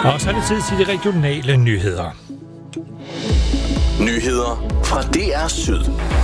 Og så er det tid til de regionale nyheder. Nyheder fra DR Syd.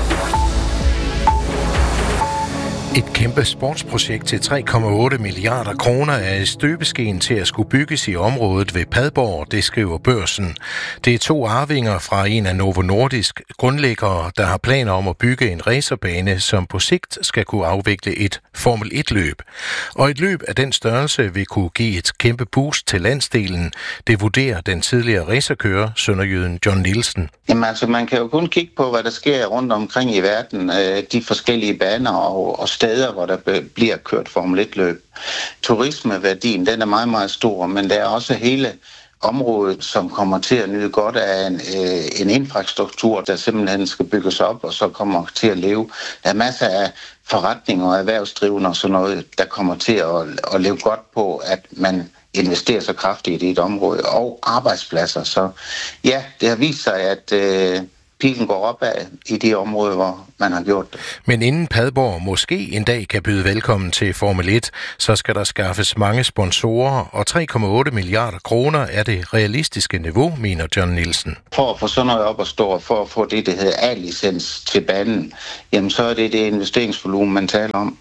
Et kæmpe sportsprojekt til 3,8 milliarder kroner er i støbeskeen til at skulle bygges i området ved Padborg, det skriver Børsen. Det er 2 arvinger fra en af Novo Nordisk grundlæggere, der har planer om at bygge en racerbane, som på sigt skal kunne afvikle et Formel 1-løb. Og et løb af den størrelse vil kunne give et kæmpe boost til landsdelen. Det vurderer den tidligere racerkører, sønderjyden John Nielsen. Jamen altså, man kan jo kun kigge på, hvad der sker rundt omkring i verden, de forskellige baner og steder, hvor der bliver kørt Formel 1-løb. Turismeværdien, den er meget, meget stor, men der er også hele området, som kommer til at nyde godt af en infrastruktur, der simpelthen skal bygges op, og så kommer til at leve. Der er masser af forretninger og erhvervsdrivende og sådan noget, der kommer til at leve godt på, at man investerer så kraftigt i et område, og arbejdspladser. Så ja, det har vist sig, at pilen går opad i de områder, hvor man har gjort det. Men inden Padborg måske en dag kan byde velkommen til Formel 1, så skal der skaffes mange sponsorer, og 3,8 milliarder kroner er det realistiske niveau, mener John Nielsen. For at få sådan noget op at stå, for at få det, der hedder A-licens til banen, jamen så er det investeringsvolumen, man taler om.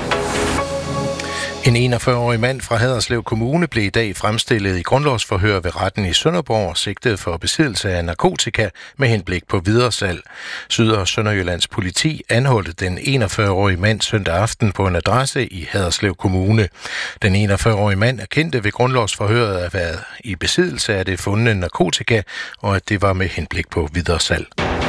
En 41-årig mand fra Haderslev Kommune blev i dag fremstillet i grundlovsforhør ved retten i Sønderborg, sigtet for besiddelse af narkotika med henblik på videresalg. Syd- og Sønderjyllands politi anholdte den 41-årige mand søndag aften på en adresse i Haderslev Kommune. Den 41-årige mand erkendte ved grundlovsforhøret at være i besiddelse af det fundne narkotika, og at det var med henblik på videresalg.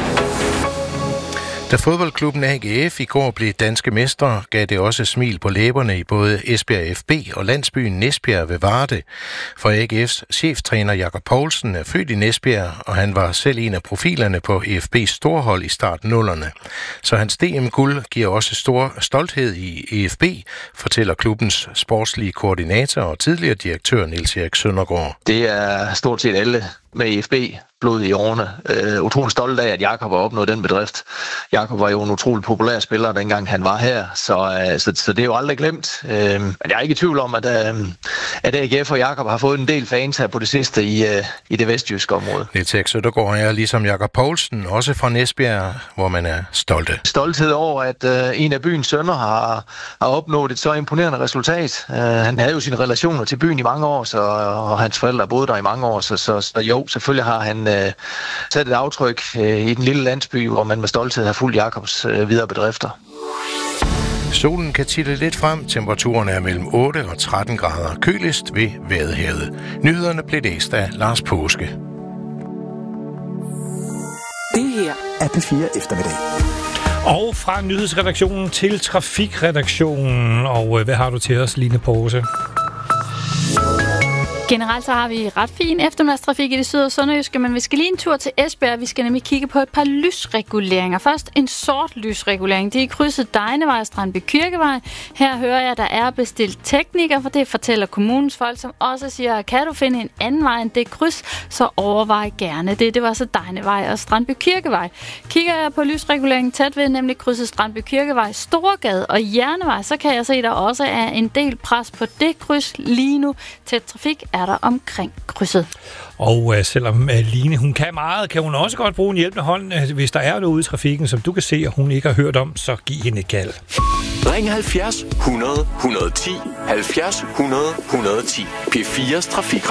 Da fodboldklubben AGF i går blev danske mestre, gav det også smil på læberne i både Esbjerg FB og landsbyen Næsbjerg ved Varde. For AGF's cheftræner Jakob Poulsen er født i Næsbjerg, og han var selv en af profilerne på EFB's storhold i starten 0'erne. Så hans DM-guld giver også stor stolthed i EFB, fortæller klubbens sportslige koordinator og tidligere direktør Niels Erik Søndergaard. Det er stort set alle med EFB blod i årene. Utrolig stolt af, at Jakob har opnået den bedrift. Jakob var jo en utrolig populær spiller, dengang han var her, så det er jo aldrig glemt. Men jeg er ikke i tvivl om, at AGF og Jakob har fået en del fans her på det sidste i det vestjyske område. Niels Erik Søndergaard er ligesom Jakob Poulsen, også fra Næsbjerg, hvor man er stolte. Stolthed over, at en af byens sønner har opnået et så imponerende resultat. Han havde jo sine relationer til byen i mange år, og hans forældre boede der i mange år, så jo, selvfølgelig har han sat et aftryk i den lille landsby, hvor man med stolthed har fulgt Jakobs videre bedrifter. Solen kan titte lidt frem. Temperaturen er mellem 8 og 13 grader. Køligst ved Vadehavet. Nyhederne blev læst af Lars Påske. Det her er P4 Eftermiddag. Og fra nyhedsredaktionen til trafikredaktionen. Og hvad har du til os, Line Pose? Generelt så har vi ret fin eftermiddagstrafik i det syd- og sønderjyske, men vi skal lige en tur til Esbjerg. Vi skal nemlig kigge på et par lysreguleringer. Først en sort lysregulering. Det er i krydset Dejnevej og Strandby Kirkevej. Her hører jeg, at der er bestilt tekniker, for det fortæller kommunens folk, som også siger, at kan du finde en anden vej end det kryds, så overvej gerne det. Det var så Dejnevej og Strandby Kirkevej. Kigger jeg på lysreguleringen tæt ved, nemlig krydset Strandby Kirkevej, Storgade og Jernevej, så kan jeg se, at der også er en del pres på det kryds lige nu. Tæt trafik er der omkring krydset. Og selvom Line, hun kan meget, kan hun også godt bruge en hjælpende hånd, hvis der er noget ude i trafikken, som du kan se, og hun ikke har hørt om, så giv hende et kald. Ring 70 100 110 70 100 110. P4's Trafikradio.